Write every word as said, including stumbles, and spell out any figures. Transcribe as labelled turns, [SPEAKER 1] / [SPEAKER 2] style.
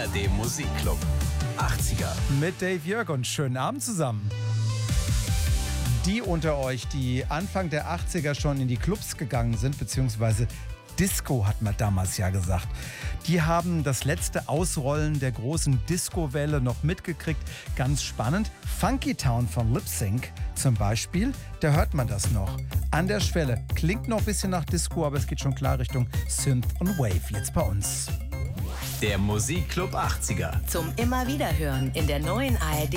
[SPEAKER 1] A R D Musikclub. achtziger.
[SPEAKER 2] Mit Dave Jörg und schönen Abend zusammen. Die unter euch, die Anfang der achtziger schon in die Clubs gegangen sind, beziehungsweise Disco hat man damals ja gesagt, die haben das letzte Ausrollen der großen Disco-Welle noch mitgekriegt. Ganz spannend. Funky Town von Lip Sync zum Beispiel, da hört man das noch. An der Schwelle. Klingt noch ein bisschen nach Disco, aber es geht schon klar Richtung Synth und Wave jetzt bei uns.
[SPEAKER 1] Der Musikclub achtziger.
[SPEAKER 3] Zum immer wieder hören in der neuen A R D